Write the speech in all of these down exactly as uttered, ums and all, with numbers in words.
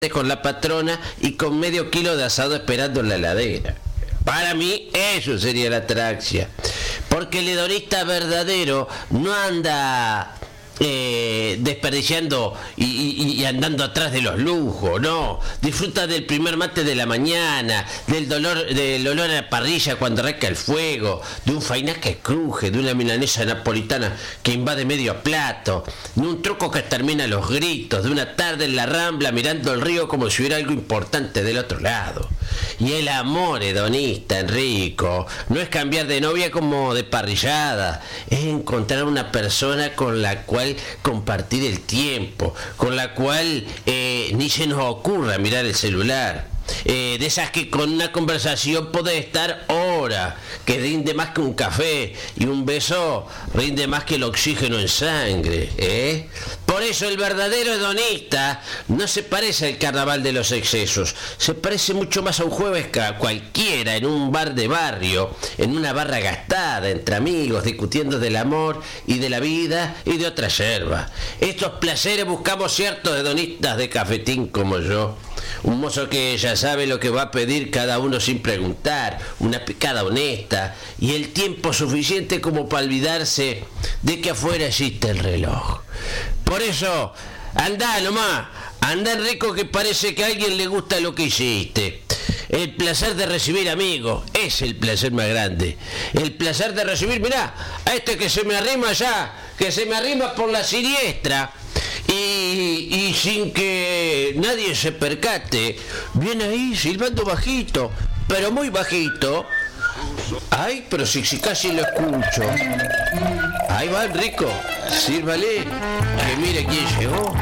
con la patrona y con medio kilo de asado esperando en la heladera. Para mí eso sería la atraxia, porque el hedonista verdadero no anda eh, desperdiciando y, y, y andando atrás de los lujos, no, disfruta del primer mate de la mañana, del dolor, del olor a la parrilla cuando arranca el fuego, de un fainá que cruje, de una milanesa napolitana que invade medio plato, de un truco que termina a los gritos, de una tarde en la Rambla mirando el río como si hubiera algo importante del otro lado. Y el amor hedonista, Enrico, no es cambiar de novia como de parrillada, es encontrar una persona con la cual compartir el tiempo, con la cual eh, ni se nos ocurra mirar el celular. Eh, de esas que con una conversación puede estar horas, que rinde más que un café, y un beso rinde más que el oxígeno en sangre, ¿eh? Por eso el verdadero hedonista no se parece al carnaval de los excesos, se parece mucho más a un jueves cualquiera en un bar de barrio, en una barra gastada, entre amigos, discutiendo del amor y de la vida y de otra yerba. Estos placeres buscamos ciertos hedonistas de cafetín como yo. Un mozo que ya sabe lo que va a pedir cada uno sin preguntar, una picada honesta y el tiempo suficiente como para olvidarse de que afuera existe el reloj. Por eso, andá nomás, andá Enrico, que parece que a alguien le gusta lo que hiciste. El placer de recibir amigos es el placer más grande. El placer de recibir, mirá, a este que se me arrima ya, que se me arrima por la siniestra. Y, y sin que nadie se percate, viene ahí silbando bajito, pero muy bajito. Ay, pero si, si casi lo escucho. Ahí va Enrico, sírvale, que mire quién llegó.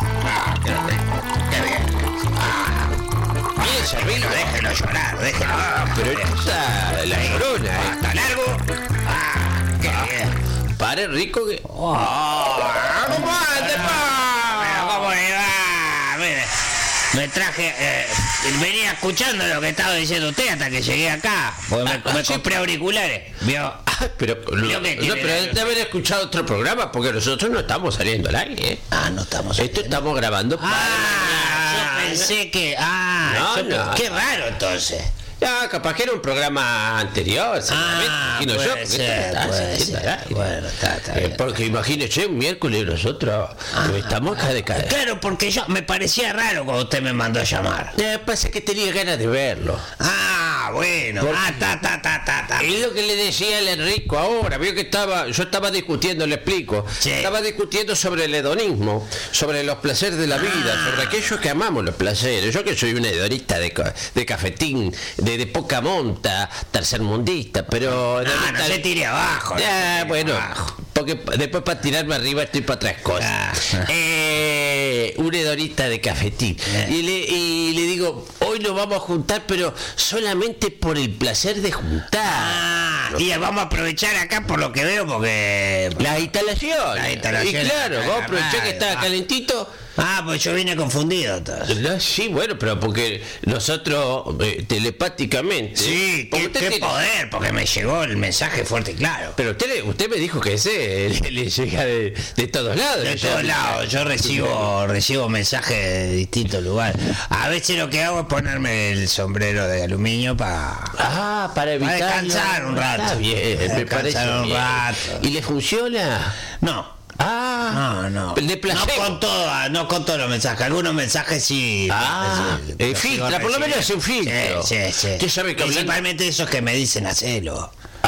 Qué bien. Bien servido, Déjelo llorar, déjelo. Ah, pero esta la llorona, ¿eh? ¿Está largo? Ah, qué bien. Para Enrico que... Oh. ¡Ah! ¿Cómo ande, pa? Pero cómo le va, mire, me traje, eh, venía escuchando lo que estaba diciendo usted hasta que llegué acá, porque me, Ah, me sí. compré auriculares, ¿vio? Ah, pero Vio no, que no, tiene pero la- de haber escuchado otro programa, porque nosotros no estamos saliendo al aire, ¿eh? Ah, no estamos... Esto estamos grabando para... Ah, yo pensé que... Ah, No, yo- no. qué raro entonces. Ya, capaz que era un programa anterior, seguramente, Ah, imagino yo, puede porque ser, esto está puede saliendo ser. al aire. Bueno, está, está Eh, bien. porque imagínese, un miércoles nosotros que estamos acá de caer. Claro, porque yo me parecía raro cuando usted me mandó a llamar. Eh, pasa que tenía ganas de verlo. Ah, bueno. Por- Ah, ta, ta, ta, ta, ta. Es lo que le decía al Enrico ahora, vio que estaba, yo estaba discutiendo, le explico, Sí. estaba discutiendo sobre el hedonismo, sobre los placeres de la vida, Ah. sobre aquellos que amamos los placeres. Yo que soy un hedonista de, ca- de cafetín, de, de poca monta, tercermundista, pero... Ah, hedonista no se de- tire abajo. no se Ya, tire bueno, abajo. porque después para tirarme arriba estoy para otras cosas. Ah. Eh, un hedonista de cafetín. Eh. Y le, y le digo, hoy nos vamos a juntar, pero solamente por el placer de juntar. Ah, y vamos a aprovechar acá por lo que veo porque... Las instalaciones. Las instalaciones. Y claro, vamos a aprovechar que Radio. está Ah. calentito. Ah, pues yo vine confundido entonces. No, sí, bueno, pero porque nosotros eh, telepáticamente... Sí, porque qué, usted qué tiene- poder, porque me llegó el mensaje fuerte y claro. Pero usted, le- usted me dijo que ese le, le llega de, de todos lados. De le todos llega- lados, yo recibo recibo mensajes de distintos lugares. A veces lo que hago es ponerme el sombrero de aluminio para... Ah, para evitar... descansar un rato. Está bien, me Descansar parece un bien. rato. ¿Y le funciona? No, Ah, no, no. de placebo. No con todas, no con todos los mensajes. Algunos mensajes sí. Ah, sí, eh, los filtra, sigo por lo menos recibiendo. hace un filtro. Sí, sí, sí. Usted sabe que hablando- Principalmente esos que me dicen hacelo.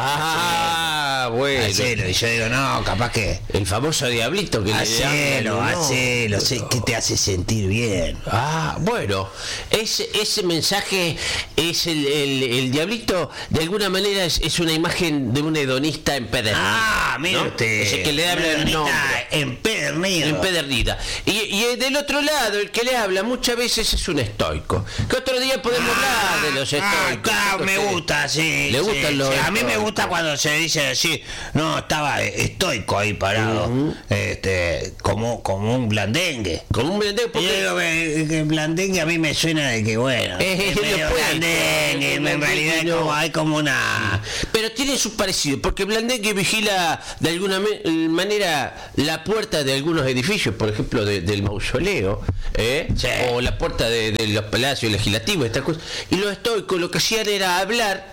Ah, bueno. Hacelo. Y yo digo, no, capaz que. El famoso diablito que le Hacelo, hablan, ¿no? hacelo. Sí, que te hace sentir bien. Ah, bueno, ese, ese mensaje es el, el, el diablito, de alguna manera es, es una imagen de un hedonista empedernido. Ah, mire ¿no? usted. Ese que le habla el Está nombre. empedernido. Empedernida. Y, y del otro lado, el que le habla muchas veces es un estoico. Que otro día podemos hablar de los Ah, estoicos. claro, me Usted- gusta, sí. ¿Le sí, gustan los sí. A mí me estoicos? gusta cuando se dice así, no, estaba estoico ahí parado, este, como, como un blandengue. Como un blandengue, Y porque- yo digo que, que blandengue a mí me suena de que bueno, Eh, es no medio puede blandengue, ser, en realidad no. como, hay como una... Pero tiene su parecido, porque Blandengue vigila de alguna me- manera la puerta de algunos edificios, por ejemplo de, del mausoleo, ¿eh? Sí. O la puerta de, de los palacios legislativos, estas cosas. Y los estoicos lo que hacían era hablar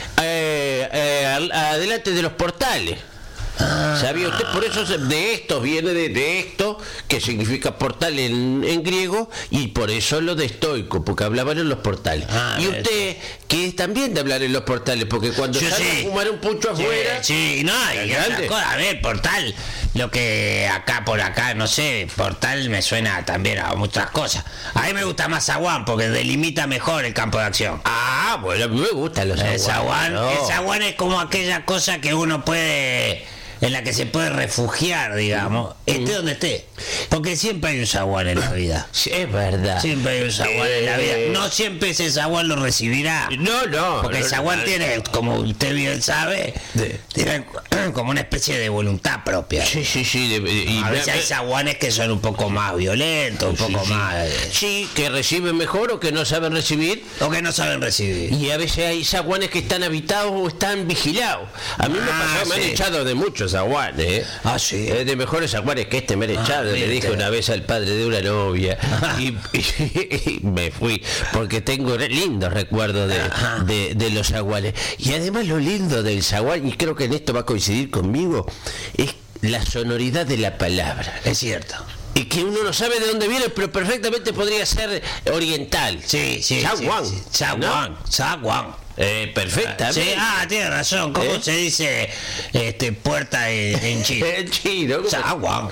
eh, eh, al- adelante de los portales. ¿Sabía usted? Por eso se- de esto viene de, de esto, que significa portal en, en griego, y por eso lo de estoico, porque hablaban en los portales. Ah, y usted, que es también de hablar en los portales, porque cuando Yo sale sí. a fumar un pucho Sí, afuera... sí, no, y Grande. otra cosa, a ver, portal, lo que acá por acá, no sé, portal me suena también a muchas cosas. A mí me gusta más zaguán porque delimita mejor el campo de acción. Ah, bueno, a mí me gustan los El zaguán, no. el zaguán es como aquella cosa que uno puede, en la que se puede refugiar, digamos, esté donde esté. Porque siempre hay un zaguán en la vida. Sí, es verdad. Siempre hay un zaguán en la vida. Eh, No siempre ese zaguán lo recibirá. No, no. Porque el no, zaguán no. tiene, como usted bien sabe, De- tiene como una especie de voluntad propia. Sí, sí, sí. de- y A me- veces hay me- zaguanes que son un poco más violentos, un sí, poco sí. más... eh, Sí, que reciben mejor o que no saben recibir. o que no saben recibir. Y a veces hay zaguanes que están habitados o están vigilados. A mí me Ah, pasó, me han sí. echado de muchos zaguanes, ¿eh? Ah, sí. Eh, de mejores zaguanes que este me han echado, le mire dije usted. una vez al padre de una novia. y, y- y me fui, porque tengo re- lindos recuerdos de, de, de los zaguanes. Y además lo lindo del zaguán, y creo que en esto va a coincidir conmigo, es la sonoridad de la palabra. Es cierto. Y que uno no sabe de dónde viene, pero perfectamente podría ser oriental. Sí, sí. Zaguán. sí, sí. Zaguán. Zaguán. Eh, perfectamente. Sí, ah, tiene razón. ¿Cómo ¿Eh? se dice este, puerta en, en chino? En chino. ¿cómo? Zaguán.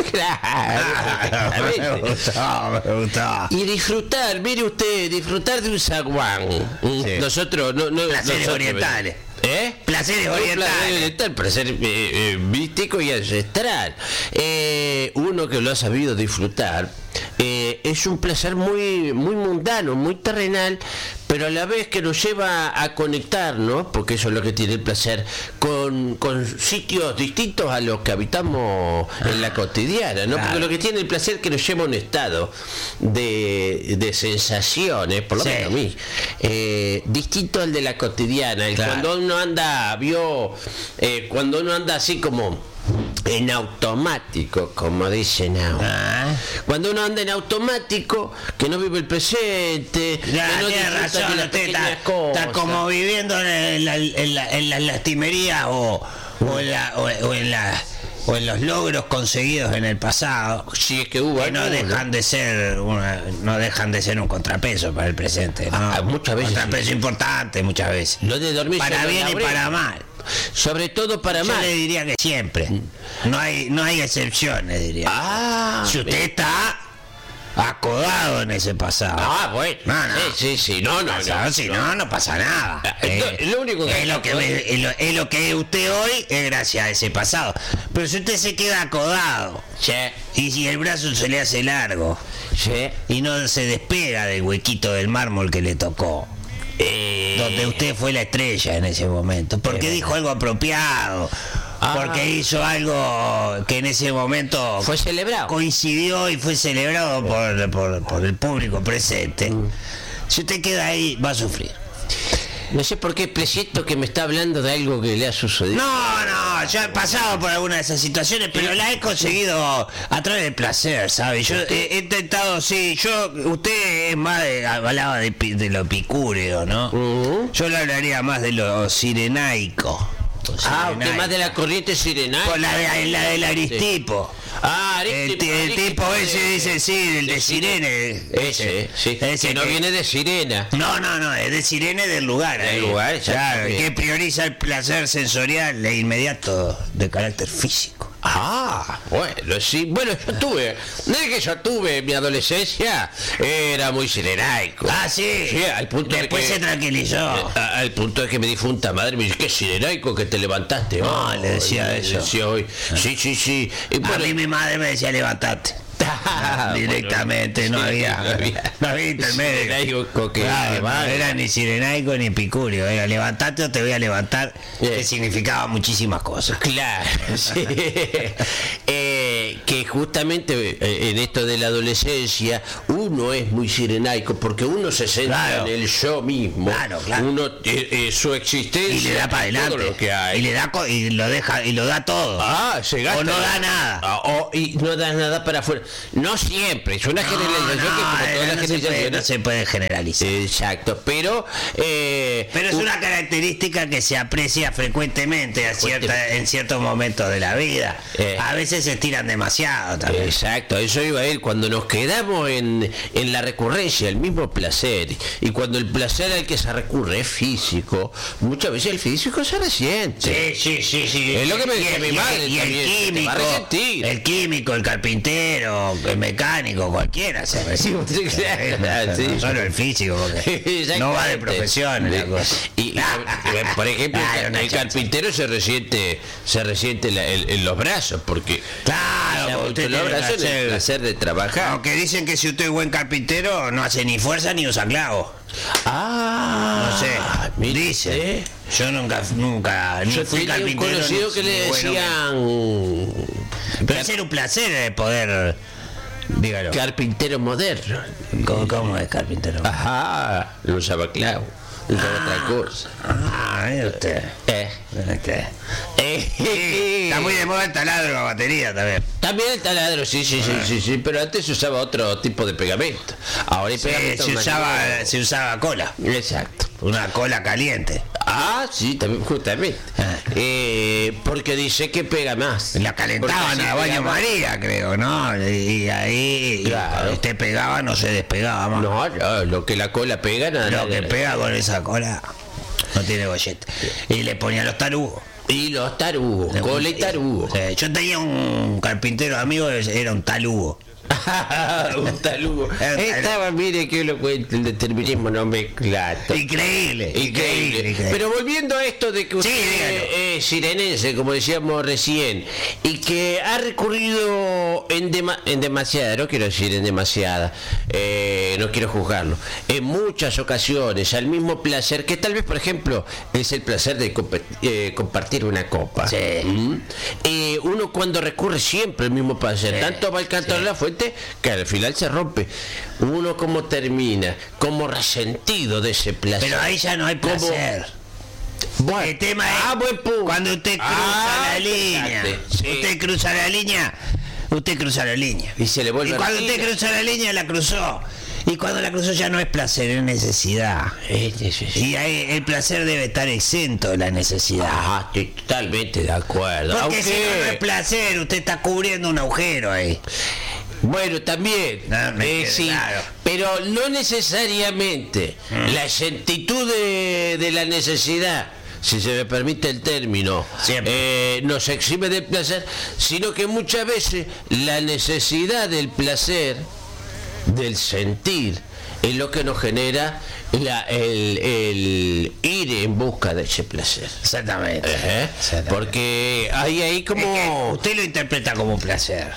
Claro, me perfectamente. gustaba, me gustaba. Y disfrutar, mire usted, disfrutar de un zaguán. Sí. Nosotros, no, no, Placeres nosotros- orientales. ¿Eh? Placeres Un placer orientales. oriental, placer eh, eh, místico y ancestral. Eh, uno que lo ha sabido disfrutar, eh, es un placer muy, muy mundano, muy terrenal, pero a la vez que nos lleva a conectarnos, porque eso es lo que tiene el placer, con, con sitios distintos a los que habitamos en la cotidiana, ¿no? Claro. Porque lo que tiene el placer es que nos lleva a un estado de, de sensaciones, por lo Sí. menos a mí, eh, distinto al de la cotidiana. El Claro. Cuando uno anda, vio, eh, cuando uno anda así como en automático, como dicen ahora. Ah. Cuando uno anda en automático, que no vive el presente, Ya, que no tiene disfruta de razón, las usted está, pequeñas cosas. está como viviendo en, la- en, la- en las lastimerías o, o, en la- o- o en la- o en los logros conseguidos en el pasado, Si es que hubo que no alguno. dejan de ser una- no dejan de ser un contrapeso para el presente, ¿no? Ah, muchas veces contrapeso sí. importante muchas veces, Lo de dormir para sobre bien la y oreja. para mal. Sobre todo para Yo mal. le diría que siempre, no hay no hay excepciones, diría. Ah, Si usted está acodado en ese pasado. Ah, bueno. No, no. Sí, sí, sí. No, no, Pasado, no. si no, no pasa nada. Ah, Eh, no, lo único que- es, lo que ve- es, lo, es lo que es usted hoy es gracias a ese pasado. Pero si usted se queda acodado Sí, y si el brazo se le hace largo sí. y no se despega del huequito del mármol que le tocó, Eh, donde usted fue la estrella en ese momento, porque Es dijo algo apropiado, Ah. porque hizo algo que en ese momento fue celebrado. coincidió y fue celebrado por, por, por el público presente. Si usted queda ahí, va a sufrir. No sé por qué presiento que me está hablando de algo que le ha sucedido. No, no, yo he pasado por alguna de esas situaciones, pero la he conseguido a través del placer, ¿sabe? Yo he, he intentado, sí, yo, usted es más de, hablaba de, pi- de lo epicúreo, ¿no? Ujú. Yo le hablaría más de lo sirenaico. Lo Ah, usted sirenaico. más de la corriente sirenal. Por la, de, la del Aristipo. Ah, El, Aristipo, ti- el Aristipo tipo de- ese dice, sí, el de de Sirene. Ese, sí. Ese que no que- viene de sirena. No, no, no, es de Sirene del lugar. Del ahí. lugar, claro, exactamente. que prioriza el placer sensorial e inmediato de carácter físico. Ah, bueno, sí. Bueno, yo tuve. Desde que yo tuve mi adolescencia, era muy sirenaico. Ah, sí. Sí, al punto Después de que. se tranquilizó. Eh, a- Al punto de que mi difunta madre me dice, qué sirenaico que te levantaste. Ah, hoy", le decía le eso. decía hoy. Sí, sí, sí. Y A bueno, mí mi madre me decía levantate. ah, Directamente, bueno, no, sí, había, no había. no había intermedio. Sirenaico que- Claro, que no va. era ni sirenaico ni picurio, era levantate o te voy a levantar, Bien. que significaba muchísimas cosas. Claro, sí. Eh, que justamente eh, en esto de la adolescencia uno es muy sirenaico porque uno se centra Claro. en el yo mismo, Claro, claro. uno eh, eh, su existencia Y le da para todo adelante. lo que hay. Y le da co- y lo deja y lo da todo. Ah, se gasta. O no da nada. Ah, o- y no da nada para afuera. No siempre, es una No, generalización que no, como eh, todas las no se puede, generalizaciones. no se puede generalizar. Exacto, pero eh, Pero es u- una característica que se aprecia frecuentemente a cierta, en ciertos momentos de la vida. Eh. A veces se estiran demasiado también. Exacto, eso iba a ir cuando nos quedamos en, en la recurrencia, el mismo placer, y cuando el placer al que se recurre es físico, muchas veces el físico se resiente. Sí, sí, sí, sí. Es lo que me Y decía el- mi y el- madre y el también, te químico, va a resentir. el químico, el carpintero, el mecánico, cualquiera se resiste. Sí, claro, sí. No solo el físico, porque no va de Exactamente. profesión la cosa. Y, y, por ejemplo, Claro, el, una el chancha. carpintero se resiente, se resiente la- el- en los brazos, porque Claro, usa porque mucho usted los tiene brazos en el placer. placer de trabajar. Aunque dicen que si usted es buen carpintero, no hace ni fuerza ni usa clavo. Ah, No sé, mire dice. usted. Yo nunca, nunca, ni Yo fui tenía un carpintero. conocido ni- que le ni bueno, decían Pero ese era un placer eh, poder. Dígalo. carpintero moderno. ¿Cómo, cómo es carpintero? Ajá, no usaba clavo, usaba otra cosa. Ah, mire usted. Eh. Mire usted. Eh, Está muy de moda el taladro, la batería también. También el taladro, sí, sí, sí, sí, sí, pero antes se usaba otro tipo de pegamento. Ahora hay Sí, pegamento se, más usaba, nuevo. se usaba cola. Exacto. Una cola caliente. Ah, sí, también, justamente. Ah. Eh, porque dice que pega más. La calentaban Porque a así baño pega más. María, creo, ¿no? Y ahí, Claro. cuando usted pegaba, no se despegaba más. No, no, lo que la cola pega, nada. Lo nada. que pega con esa cola no tiene bollete. Y le ponía los tarugos. Y los tarugos, cola y tarugo. Sí, yo tenía un carpintero amigo, era un talugo. Un talugo. Era un Estaba, mire que lo cuento, el determinismo no me claro. Increíble, increíble, Increíble. increíble. Pero volviendo a esto de que usted dígalo. es sirenense, como decíamos recién, y que ha recurrido en, dema- en demasiada, no quiero decir en demasiada, eh, no quiero juzgarlo, en muchas ocasiones al mismo placer, que tal vez, por ejemplo, es el placer de compe- eh, compartir una copa. Sí. ¿Mm? Eh, uno cuando recurre siempre al mismo placer, Sí, tanto va el canto sí. de la fuente que al final se rompe. Uno como termina, como resentido de ese placer. Pero ahí ya no hay Como- placer. Bueno, El tema es ah, buen punto. cuando usted cruza Ah, la línea. fíjate, sí. Usted cruza la línea, usted cruza la línea. Y se le vuelve Y a cuando repetir. usted cruza la línea, la cruzó. Y cuando la cruzó ya no es placer, es necesidad. Eh, sí, sí, sí. Y ahí el placer debe estar exento de la necesidad. Ah, estoy totalmente de acuerdo. Porque Aunque, si no, no es placer, usted está cubriendo un agujero ahí. bueno, también, No, me eh, queda sí, claro. pero no necesariamente la exactitud de, de la necesidad, si se me permite el término, Siempre. eh, nos exime del placer, sino que muchas veces la necesidad del placer, del sentir, es lo que nos genera la- el, el ir en busca de ese placer. Exactamente. Ajá. Exactamente. Porque hay ahí como... Es que usted lo interpreta como placer.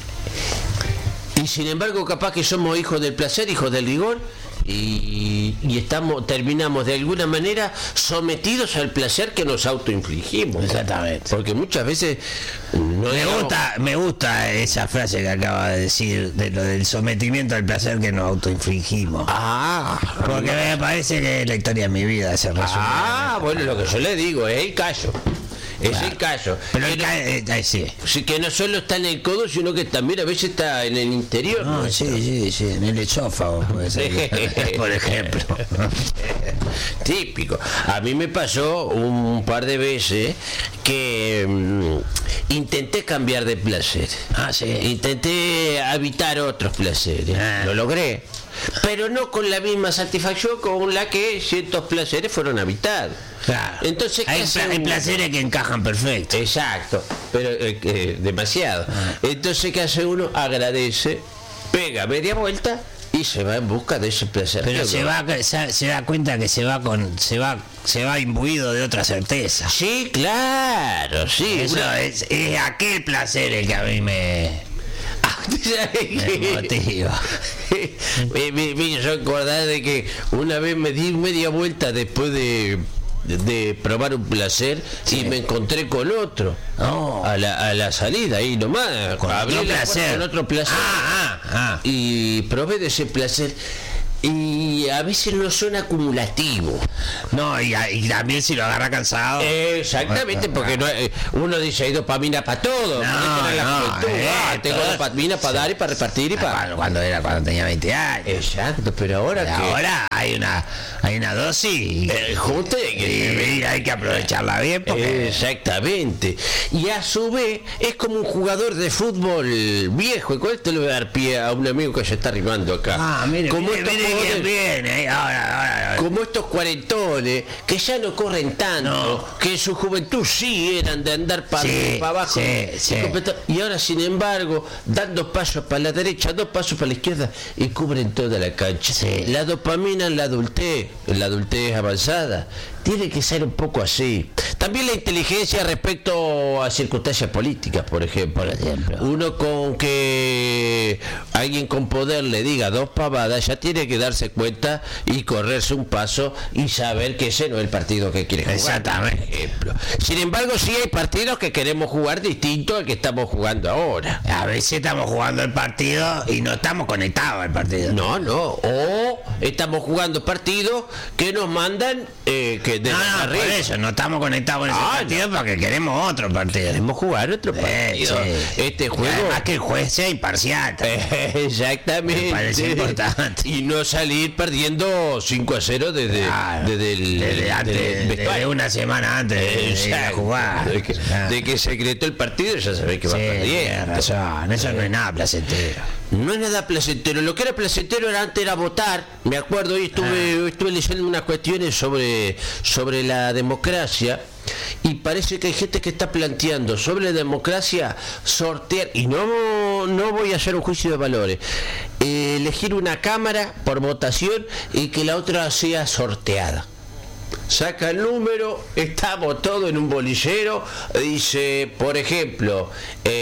Y sin embargo, capaz que somos hijos del placer, hijos del rigor, y, y estamos, terminamos de alguna manera sometidos al placer que nos autoinfligimos. Exactamente. Porque muchas veces no Me digamos- gusta, me gusta esa frase que acaba de decir de lo del sometimiento al placer que nos autoinfligimos. Ah, Porque me parece que es la historia de mi vida se resume. ah, bueno, lo que yo le digo es el callo. Es Claro. el callo. Pero el Que no- ca- eh, eh, sí. sí, que no solo está en el codo, sino que también a veces está en el interior. No, nuestro. sí, sí, sí, en el esófago puede ser, por ejemplo. Típico. A mí me pasó un par de veces que mm, intenté cambiar de placer. Ah, sí. Intenté habitar otros placeres. Ah. Lo logré. Pero no con la misma satisfacción con la que ciertos placeres fueron habitados. Claro. Entonces, ¿qué hay, hace pla- hay uno? placeres que encajan perfecto. Exacto, pero eh, eh, demasiado. Ah. Entonces, ¿qué hace uno? Agradece, pega media vuelta y se va en busca de ese placer. Pero que se uno- va, se, se da cuenta que se va con, se va, se va imbuido de otra certeza. Sí, claro, sí. Eso una- es, es aquel placer el que a mí me, Ah, ¿usted sabe me qué? motiva. me, me, me hizo acordar de que una vez me di media vuelta después de de probar un placer Sí. y me encontré con otro. Oh. A la, a la salida, ahí nomás. Con abrí otro la puerta placer. con otro placer. Ah, ah, ah. Y probé de ese placer. Y a veces no son acumulativos. No, y, y también si lo agarra cansado. Exactamente, porque no, eh, uno dice hay dopamina para todo. No, porque la no, juventud, eh, ah, tengo todo- dopamina para dar y para repartir y para. Cuando, cuando era cuando tenía veinte años. Exacto, pero ahora Y que ahora hay una hay una dosis y, eh, junta y que- y hay que aprovecharla bien porque Exactamente. Y a su vez es como un jugador de fútbol viejo. Y con esto le voy a dar pie a un amigo que se está arrimando acá. ah, mire, como, mire, estos mire quién jugadores- viene, eh, ahora, ahora, ahora. como estos cuarentones que ya no corren tanto, No. que en su juventud sí eran de andar para Sí, abajo. sí, sí. Y completar- y ahora, sin embargo, dan dos pasos para la derecha, dos pasos para la izquierda y cubren toda la cancha. Sí. La dopamina en la adultez, en la adultez avanzada, tiene que ser un poco así. También la inteligencia respecto a circunstancias políticas, por ejemplo. Por ejemplo. Uno con que alguien con poder le diga dos pavadas, ya tiene que darse cuenta y correrse un paso y saber que ese no es el partido que quiere jugar. Exactamente. Por ejemplo. Sin embargo, sí hay partidos que queremos jugar distinto al que estamos jugando ahora. A veces estamos jugando el partido y no estamos conectados al partido. No, no. O estamos jugando partidos que nos mandan eh, que de No, no, arriba. por eso, no estamos conectados con ese Ah, partido porque queremos otro partido. Queremos jugar otro Eh, partido. sí. Este Y juego. además que el juez sea imparcial. Exactamente. Me parece importante. Y no salir perdiendo cinco a cero desde, Claro, desde el desde, desde antes, el desde vestuario. una semana antes de ir a Exacto. jugar. De que, de que secretó el partido, ya sabés que va Sí, perdiendo. tienes razón, eso no es nada placentero. No es nada placentero. Lo que era placentero era antes era votar. Me acuerdo, hoy estuve, hoy estuve leyendo unas cuestiones sobre, sobre la democracia. Y parece que hay gente que está planteando sobre la democracia sortear, y no, no voy a hacer un juicio de valores, eh, elegir una cámara por votación y que la otra sea sorteada. Saca el número, estamos todos en un bolillero, dice, por ejemplo,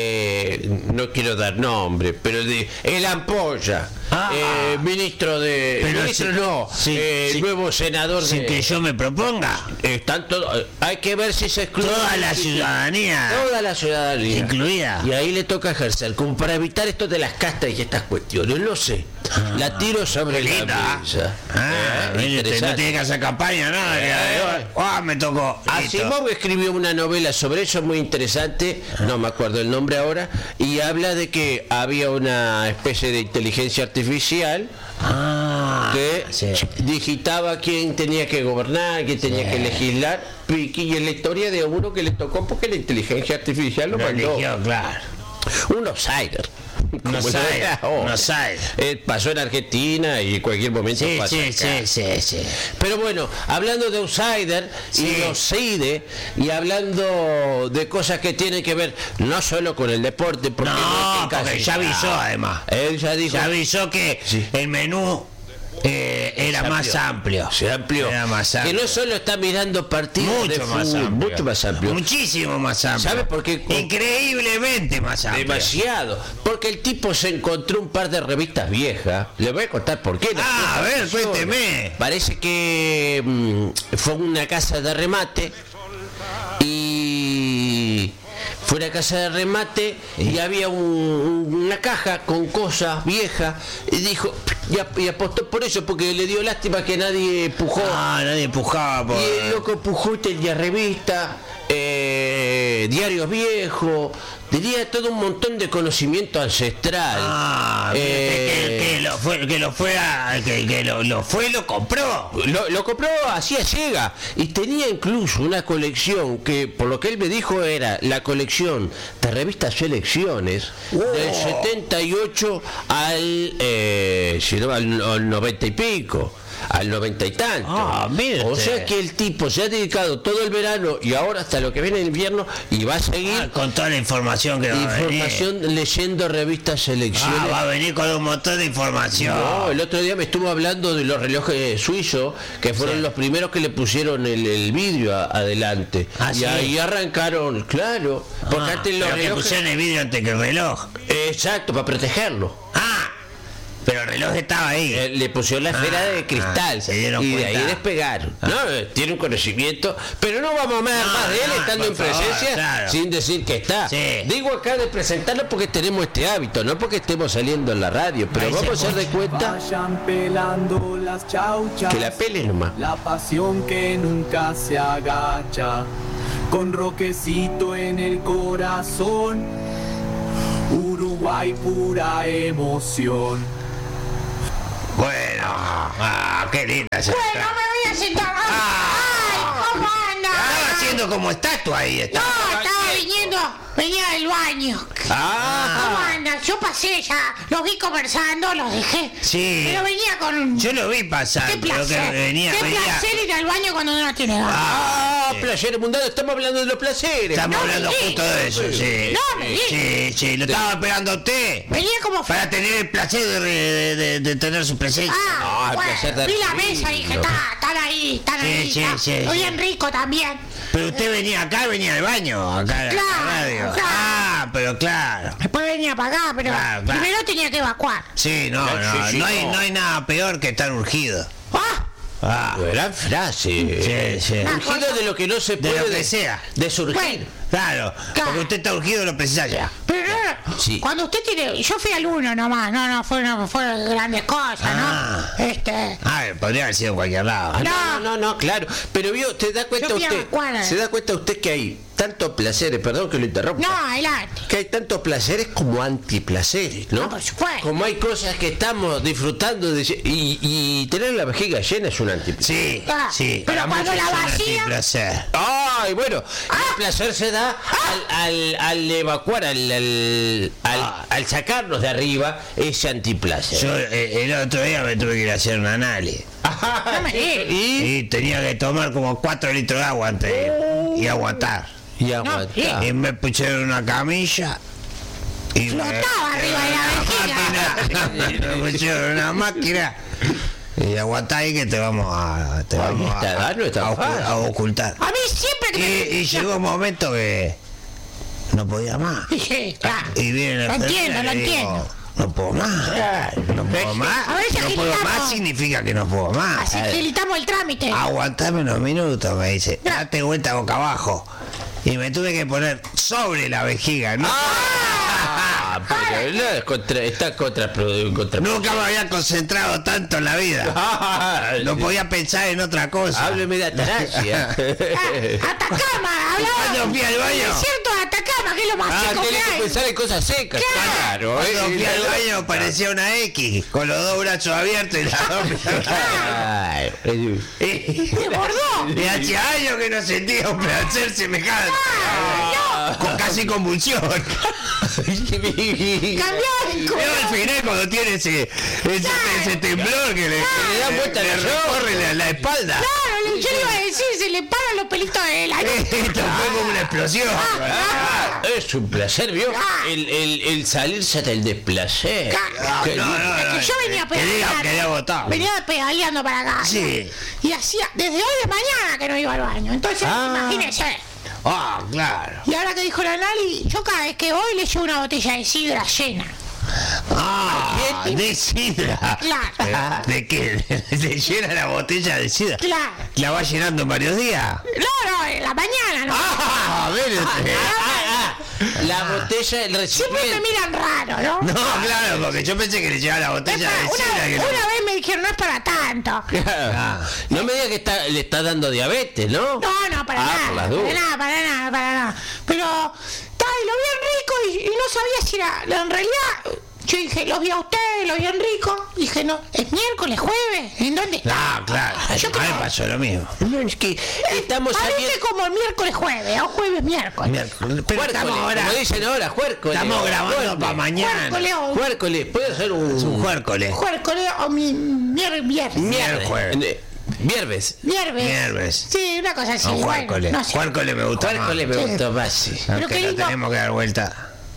eh, no quiero dar nombre, pero de el Ampolla, Ah. eh, ministro de... Pero ministro sí, no, sí, eh, sí. nuevo senador Sin de... que yo me proponga, Están todos, hay que ver si se excluye toda la ciudadanía toda la ciudadanía incluida. y ahí le toca ejercer como para evitar esto de las castas y estas cuestiones, no sé, la tiro sobre la Linda. mesa. Ah, Eh, mire, usted no interesante. tiene que hacer campaña, nada. Eh. Ah, me tocó. Listo. Asimov escribió una novela sobre eso muy interesante, no me acuerdo el nombre ahora, y habla de que había una especie de inteligencia artificial Ah, que sí. digitaba quién tenía que gobernar, quién tenía Sí. que legislar, y y en la historia de uno que le tocó porque la inteligencia artificial lo Lo mandó. eligió, claro. Un outsider. Un Como lo outsider, era ahora. un outsider. Eh, pasó en Argentina y en cualquier momento Sí, pasa sí, acá. sí, sí, sí. Pero bueno, hablando de outsider Sí. y de outsider y hablando de cosas que tienen que ver no solo con el deporte, porque No, es que porque casi- ya avisó además. Él ya dijo, Ya avisó que Sí. el menú eh, era Se más amplio. se amplió. Era más Que amplio. no solo está mirando partidos de Mucho más fútbol, amplio. mucho más amplio. Muchísimo más amplio. ¿Sabe por qué? Increíblemente más amplio. Demasiado, porque el tipo se encontró un par de revistas viejas. Le voy a contar por qué. Ah, a ver, cuénteme. Parece que mm, fue una casa de remate y fue una casa de remate y había un- una caja con cosas viejas y dijo y, ap- y apostó por eso porque le dio lástima que nadie empujó. Ah, nadie empujaba por... Y el loco empujó y tenía revista, eh, diarios viejos, tenía todo un montón de conocimiento ancestral. Ah, Eh, que, que- que lo fue, que lo fue a, que, que lo, lo fue y lo compró. Lo, lo compró así a ciega y tenía incluso una colección que, por lo que él me dijo, era la colección de revistas Selecciones Oh. del setenta y ocho al, eh, si no, al, al noventa y pico. Al noventa y tanto. Ah, mire o usted. sea que el tipo se ha dedicado todo el verano y ahora hasta lo que viene el invierno y va a seguir Ah, con toda la información que va a venir. información leyendo revistas Selecciones. Ah, va a venir con un montón de información. No, el otro día me estuvo hablando de los relojes suizos, que fueron Sí. los primeros que le pusieron el, el vidrio a- adelante. Ah, y sí. ahí arrancaron, claro, porque Ah, antes los pero que relojes... pusieron el vidrio antes que el reloj. Exacto, para protegerlo. Ah, Pero el reloj estaba ahí. Eh, le pusieron la esfera Ah, de cristal ah, se dieron y de cuenta. ahí despegaron. Ah. ¿No? Eh, Tiene un conocimiento, pero no vamos a hablar No, más de él no, estando por en favor, presencia claro. sin decir que está. Sí. Digo acá de presentarlo porque tenemos este hábito, no porque estemos saliendo en la radio, pero Ahí se vamos a hacer de escucha. cuenta Vayan pelando las chauchas, que la pele nomás. la pasión que nunca se agacha, con Roquecito en el corazón, Uruguay pura emoción. Bueno, ah, qué linda esa. Bueno, me voy a sentar. ¡Ay, cómo anda! Estaba haciendo como estatua ahí. No, Estaba. estaba viniendo, venía del baño. Ah, ¿Cómo andan? Yo pasé ya, los vi conversando, los dejé. Sí. Pero venía con... Yo lo vi pasar. ¡Qué creo que placer! venía, ¡Qué venía- placer ir al baño cuando uno no tiene ganas! ah, sí. placeres mundanos, estamos hablando de los placeres. Estamos No, hablando sí. justo de eso, sí. No, me Sí, sí, lo estaba esperando a usted. Venía como... Para tener el placer de, de- de- de tener su presencia. Ah, No, el bueno, placer de vi la recibirlo. mesa y dije, está, están ahí, están Sí, ahí. sí, está. sí, Estoy sí. bien rico también. Pero usted venía acá, venía al baño, acá a la Claro, radio. claro. Ah, pero claro. Después venía para acá, pero Claro, claro. primero tenía que evacuar. Sí, no, Sí, no, sí, no hay, no. no hay nada peor que estar urgido. ¡Ah! Ah, Gran frase. sí, sí. Urgido de lo que no se De puede. lo que sea. De surgir. Bueno. Claro, Claro. porque usted está urgido lo precisa ya. Pero no, Sí. cuando usted tiene... Yo fui al uno nomás, no, no, fueron, no fueron grandes cosas, Ah. ¿no? Este... Ah, podría haber sido en cualquier lado. Ah, no, No. no, no, no, claro. Pero vio, te da cuenta Yo fui a usted. evacuar. Se da cuenta usted que hay tantos placeres, perdón que lo interrumpa. No, adelante. Que hay tantos placeres como antiplaceres, ¿no? Ah, por supuesto. Como hay cosas que estamos disfrutando de y, y tener la vejiga llena es un antiplacer. Sí, Ah, sí. pero Para cuando muchos la es un vacía- antiplacer. Ay, bueno, Ah. el placer se da al, al, al evacuar, al, al, al, al sacarnos de arriba ese antiplacer. Yo eh, el otro día me tuve que ir a hacer un análisis. No me digas. y, Y tenía que tomar como cuatro litros de agua antes de ir, y aguantar. y aguantar. Y me pusieron una camilla. Y me- Flotaba arriba de la vejiga. me pusieron una máquina. Y aguantá ahí que te vamos a, te Ay, vamos esta edad no a, está a ocu- fácil. a ocultar. A mí siempre que Y, me... y llegó un momento que no podía más. Sí, claro. Y viene la Lo enfermera entiendo, y lo le digo, entiendo. no puedo más. No puedo más. A ver si No puedo agilitamos. más significa que no puedo más. Así que agilitamos el trámite. Aguantame unos minutos, me dice. Date vuelta boca abajo. Y me tuve que poner sobre la vejiga. ¿No? Ah, pero no, es contra, está contraproducente. Contra... Nunca me había concentrado tanto en la vida. Ah, No podía pensar en otra cosa. hábleme de Ataraxia. Ah, Atacama, hablaba. Cuando fui al baño. Desierto de Atacama, que es lo más Ah, seco que tiene que hay. pensar en cosas secas. Claro. Claro, Cuando fui al eh. baño parecía una X, con los dos brazos abiertos y las dos Ay, eh, Y Desbordó. y hacía años que no sentía un placer semejante. Ah. Con casi convulsión. Cambió el Pero al final cuando tiene ese, ese, ese temblor que le, que le da vuelta le la recorre la, la espalda. Claro, yo le iba a decir, se le paran los pelitos de la Esto fue como una explosión. Ah, es un placer, ¿vio? El, el, el salirse del desplacer. Claro. Qué No, no, lindo. no, Es que yo venía que diga pedaleando. que había votado. Venía pedaleando para acá. Sí. Y hacía, desde hoy de mañana que no iba al baño. Entonces, Ah. imagínese. Ah, claro. Y ahora que dijo la Nali, yo cada vez que voy le llevo una botella de sidra llena. Ah, de sidra. Claro. ¿De qué? ¿Se llena la botella de sidra? Claro. ¿La va llenando en varios días? No, no, en la mañana, ¿no? Ah, a ver. este. La botella, el Siempre me recipiente. miran raro, ¿no? No, claro, porque yo pensé que le llevaba la Es botella para- de una, sidra. Que una vez me dijeron, no es para tanto. Ah. No me diga que está, le está dando diabetes, ¿no? No, no, para Ah, por nada. las dudas. Para nada, para nada, para nada. Pero, tal, lo vi en rico y, y no sabía si era. En realidad, yo dije, los vi a ustedes, los vi en rico. Dije, no, es miércoles, jueves. ¿En dónde está? Ah, claro. Yo A mí me creo- pasó lo mismo. No, es que estamos Parece saliendo. como el miércoles, jueves, o jueves, miércoles. Miércoles. Pero Juércoles, estamos ahora. como dicen ahora, juércoles. Estamos grabando Juércoles. para mañana. Juércoles o Juércoles, puede ser un. Un juércoles. juércoles o mi mier, viernes. Viernes. Jueves. Eh, Viernes. Viernes. Viernes. Sí, una cosa así. Un bueno, juércoles. no sé. Juércoles me gusta Juércoles más. me gustó más, sí. Pero Aunque qué la lindo. tenemos que dar vuelta.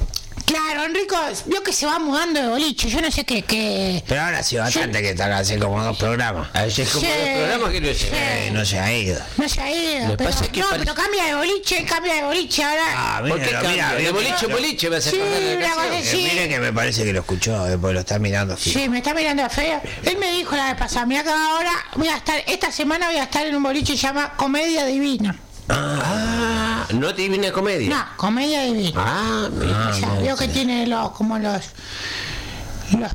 Claro, Enrico, vio que se va mudando de boliche, yo no sé qué, qué... Pero ahora sí bastante que está hace como dos programas. Ayer como Sí. dos programas que no sé. Eh, no se ha ido. No se ha ido, Lo que pero, pasa es que no, parece- pero cambia de boliche, cambia de boliche ahora. Ah, ¿Por qué mira, cambia? mira, De mira, boliche a mira. boliche vas a Sí, acordar de la una cosa canción. así. Eh, mire que me parece que lo escuchó, eh, porque lo está mirando fijo. Sí, me está mirando feo. Él me dijo la vez pasada, mira que ahora voy a estar, esta semana voy a estar en un boliche que se llama Comedia Divina. Ah, no te Divina Comedia. No, Comedia Divina. Ah, mira. O sea, veo que tiene los, como los, los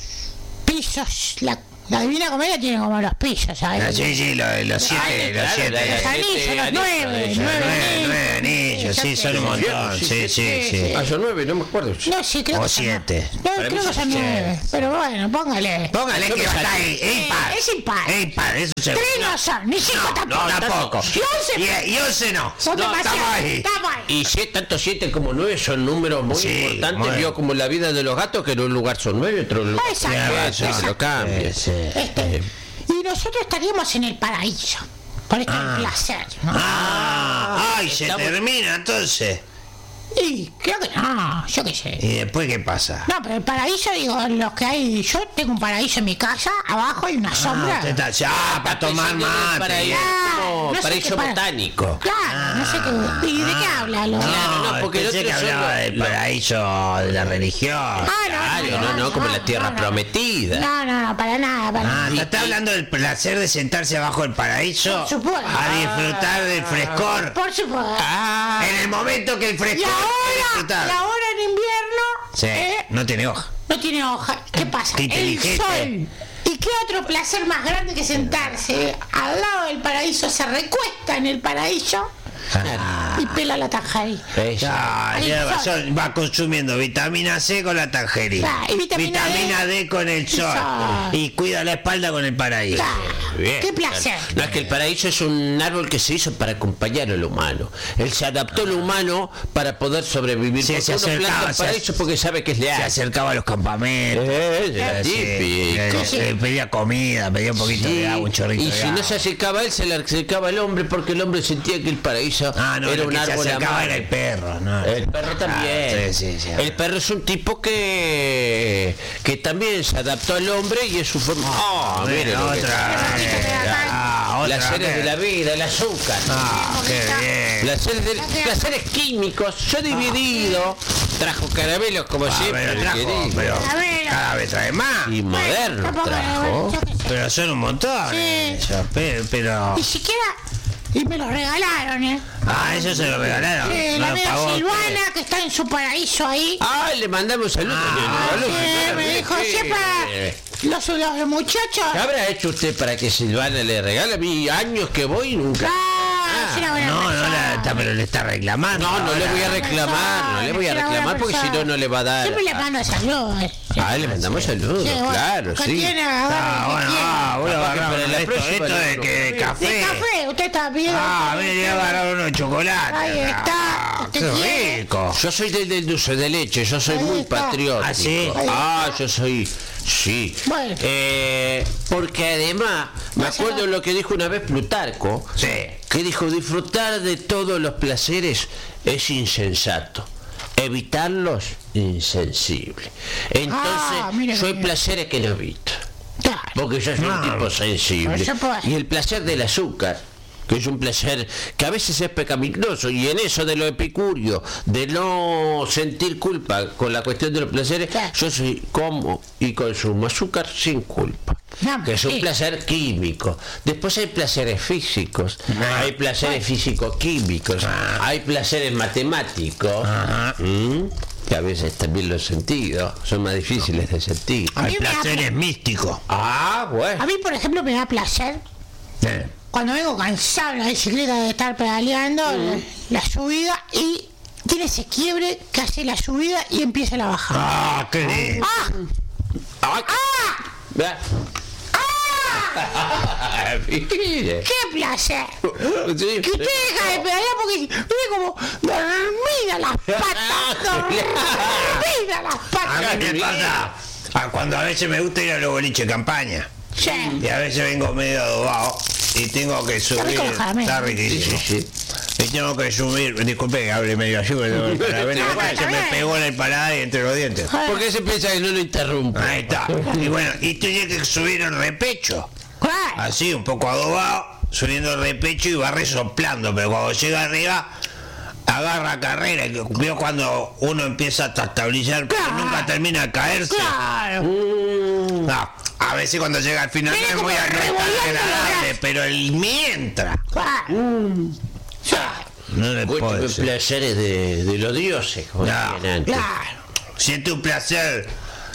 pisos, la, la Divina Comedia tiene como los pisos, Ah, ¿sabes? sí, sí, los, los siete, Ay, los claro, siete. la- Los la- anillos, siete los anillos, nueve, nueve, nueve Nueve, nueve anillos, sí, son un montón. Sí, sí, sí. Ah, son nueve, no me acuerdo. No, sí, creo O que son- siete. No, Para creo mí que son son nueve, siete. pero bueno, póngale. Póngale Yo que me va a estar salté. ahí, es impar. Es impar. Es impar, eso se Tres no son, ni cinco No, tampoco. tampoco. Y once Y, y once no. son No, demasiados. estamos ahí. Estamos ahí. Y si tanto siete como nueve son números muy Sí, importantes, muy. vio como la vida de los gatos, que en un lugar son nueve, otro lugar Exacto. son Tiene siete, razón. se lo cambia. Sí, sí. Este, y nosotros estaríamos en el paraíso. Por este placer, ¿no? Ah, ay, se Estamos- termina entonces. Y creo que no, yo qué sé. ¿Y después qué pasa? No, pero el paraíso, digo, los que hay. Yo tengo un paraíso en mi casa, abajo hay una sombra. usted está ya para tomar mate. Paraíso, Ah, como no sé paraíso qué para- botánico. Claro, no sé qué. ¿Y de qué habla? Lo... Claro, no, No, porque el pensé otro que son hablaba los- del los- paraíso de la religión. Ah, Claro, no, no, como la tierra no, no. prometida. No, no, no, para nada, para Ah, nada. ¿te está hablando del placer de sentarse abajo del paraíso? Por supuesto. A disfrutar del frescor. Por supuesto. Ah, En el momento que el Y frescor hay que ahora, disfrutar. y ahora en invierno, Sí, eh, no tiene hoja. no tiene hoja. ¿Qué pasa? Qué El inteligente. sol. ¿Y qué otro placer más grande que sentarse al lado del paraíso? Se recuesta en el paraíso y pela la tangerina. Ah, El lleva sol. razón, va consumiendo vitamina C con la tangerina, Claro, y vitamina vitamina D D con el sol sol. y cuida la espalda con el paraíso. Claro. bien. Qué placer. No, es que el paraíso es un árbol que se hizo para acompañar al humano. Él se adaptó al humano para poder sobrevivir. Sí, Porque se uno acercaba, planta el se- paraíso porque sabe que es Se leal. acercaba a los campamentos, Eh, eh, sí, sí, típico. eh, eh, pedía comida, pedía un poquito Sí, de agua, un chorrito y de si agua. no se acercaba a él, se le acercaba al hombre porque el hombre sentía que el paraíso Ah, no, era lo un que se árbol acercaba amable. era el perro, ¿no? El perro también. Ah, sí, sí, sí. El perro es un tipo que que también se adaptó al hombre y es su forma. Ah, Mira, mire lo que- otra. eh, ah, otra Las seres vez. de la vida, el azúcar. Ah, qué bien. Placeres, de- placeres químicos, yo dividido, trajo caramelos como Ah, siempre, pero el trajo, querido. pero Caramelo. cada vez trae más. Y moderno Tampoco, trajo. yo qué sé. Pero son un montón. Sí. ellos, pero, pero- Ni siquiera. Y me lo regalaron, ¿eh? Ah, ellos se lo regalaron. Sí, no la lo amiga pagó usted. Silvana, que está en su paraíso ahí. Ah, le mandamos saludos. Ah, Saludos, Sí, Silvana, me dijo, sí. sí, para los, los muchachos. ¿Qué habrá hecho usted para que Silvana le regale? A mí años que voy y nunca. Ah, es una buena No, no, persona. la, está, pero le está reclamando. No, no le voy a ahora. reclamar, no le voy a Es una buena reclamar porque si persona. no, no le va a dar. Siempre le mando saludos. Ah, le mandamos saludos, Sí, bueno, claro, ¿qué sí. tiene? Ah, Agarre, bueno, ¿qué ah, voy a Capaz que agarrar para la esto, próxima esto le de compro. que de tiene? café. De café, usted está bien. Ah, me voy a agarrar uno de chocolate. Ahí está, Ah, ¿usted qué quiere? rico. Yo soy del, del dulce de leche, yo soy Ahí muy está. patriótico. ¿Ah, sí? Ah, yo soy. Sí. Bueno. Eh, porque además, me Vas a acuerdo ver. lo que dijo una vez Plutarco. Sí. Que dijo: disfrutar de todos los placeres es insensato. Evitarlos, insensible. Entonces, Ah, mire yo hay que- placeres que no evito. Claro. Porque yo soy un No, tipo sensible. por supuesto. Y el placer del azúcar, que es un placer que a veces es pecaminoso, y en eso de lo epicurio, de no sentir culpa con la cuestión de los placeres, Claro. yo soy como y consumo azúcar sin culpa. No, Que es un sí. placer químico. Después hay placeres físicos, hay placeres físico-químicos, hay placeres matemáticos, Ajá. ¿m? que a veces también los sentidos son más difíciles de sentir. A mí El me da placer pla- es místico. Ah, bueno. A mí, por ejemplo, me da placer Eh. cuando vengo cansado en la bicicleta de estar pedaleando la, la subida y tiene ese quiebre que hace la subida y empieza la bajada. Ah, qué lindo. ¡Ah! ¡Ah! Vea. Mire. ¡Qué placer! Sí, Que usted deja de pedalear porque viene como dormida las patas, dormida las A patas. mí me pasa ah, cuando a veces me gusta ir a los boliches de campaña. Sí. Y a veces vengo medio adobado y tengo que subir. rico los caramelos. Está riquísimo. Sí, sí, Y tengo que subir, disculpe que hable medio así, pero el parabénico se me pegó en el paladar y entre los dientes. ¿Por qué se piensa que no lo interrumpe? Ahí está. Y bueno, y tenía que subir el repecho. Claro. Así, un poco adobado, subiendo el repecho y va resoplando, pero cuando llega arriba, agarra carrera. Vio cuando uno empieza a estabilizar, pero Claro. nunca termina de caerse. Claro. Mm, No, a veces cuando llega al final Viene no es muy como no es tan revolviendo los agradable, brazos. pero el mientras. Claro. No le puedo Cuéntame decir. placeres de, de los dioses, como No, decían antes. Claro. Siente un placer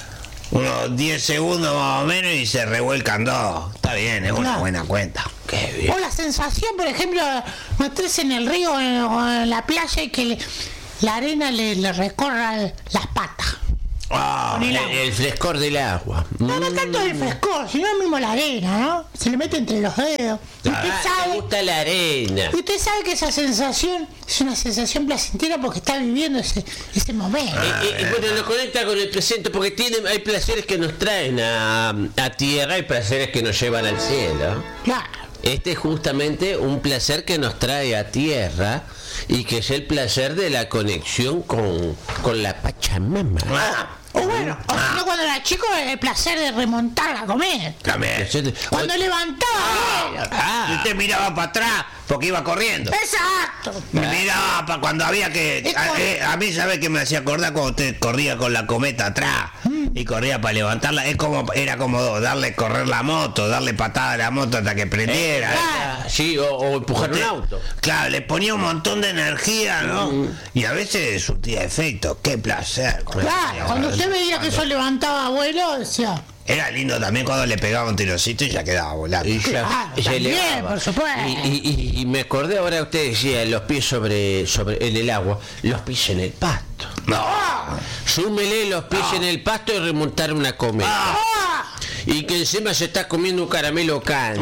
unos diez segundos más o menos y se revuelcan dos. Está bien, es una No. buena cuenta. Qué bien. O la sensación, por ejemplo, meterse en el río o en, o en la playa y que le- la arena le, le recorra las patas. Ah, Con el El, agua. el frescor del agua. No, no tanto el frescor, sino mismo la arena, ¿no? Se le mete entre los dedos. Y usted Ah, me sabe, gusta la arena. y usted sabe que esa sensación es una sensación placentera porque está viviendo ese, ese momento. Y, y- y bueno, lo conecta con el presente porque tiene, hay placeres que nos traen a, a tierra y placeres que nos llevan al cielo. Claro. Este es justamente un placer que nos trae a tierra y que es el placer de la conexión con, con la Pachamama. Ah, O bueno, o si no, cuando era chico, el placer de remontar a comer. también. Cuando levantaba, bueno. Ah. Y usted miraba para atrás porque iba corriendo. Exacto. Miraba para cuando había que. Es A, como- eh, a mí, ¿sabe qué me hacía acordar cuando usted corría con la cometa atrás? Y corría para levantarla. Es como, era como darle correr la moto, darle patada a la moto hasta que prendiera. Ah, sí, o, o empujar un Usted- auto. Claro, le ponía un montón de energía, ¿no? Y a veces surtía efecto. Qué placer. Claro, cuando usted veía que eso levantaba vuelo, decía, Era lindo también cuando le pegaba un tirocito y ya quedaba volando. Y ya, Claro, ya también, elevaba. por supuesto. Y, y- y- y me acordé ahora, usted decía, los pies sobre, sobre en el agua, los pies en el pasto. No. Súmele los pies en el pasto y remontar una cometa. ¡ah! Y que encima se está comiendo un caramelo can.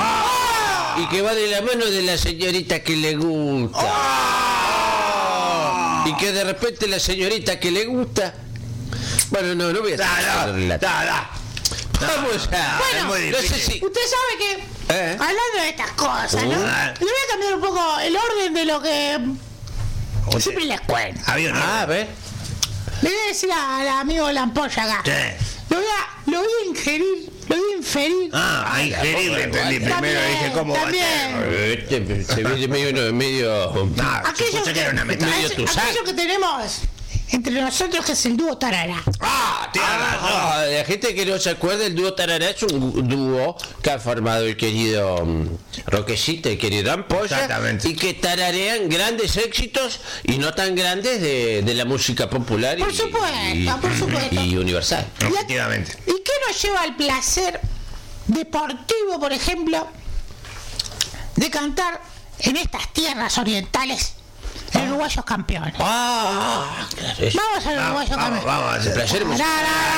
Y que va de la mano de la señorita que le gusta. Y que de repente la señorita que le gusta. Bueno, no, no voy a Da, hacer da, el relato. da, da. Vamos a. es muy no sé difícil. si. Usted sabe que, ¿Eh? hablando de estas cosas, ¿no? Ah. Le voy a cambiar un poco el orden de lo que siempre les cuento. Había una. Ah, a ver. Le voy a decir al amigo Lampolla acá. Sí. Lo voy a, lo voy a ingerir, lo voy a inferir. Ah, a ingerir le entendí primero. También, Dije, ¿cómo va a también. ser? Este se ve medio. medio Ah, Aquello supuse que era una que, metáfora. medio aquello tusac. que tenemos entre nosotros que es el dúo Tarara. Ah, tiene razón. Ah, la gente que no se acuerda, el dúo Tarará es un dúo que ha formado el querido mm, Roquecita, el querido Ampolla, Exactamente. y que tararean grandes éxitos y no tan grandes de, de la música popular Por y, supuesto, y- por supuesto. y universal. Efectivamente. ¿Y qué nos lleva al placer deportivo, por ejemplo, de cantar en estas tierras orientales el uruguayos campeones? Ah, claro, es- Vamos al Vamos, uruguayo vamos, campeón. vamos a hacer. placer musical. Tarara.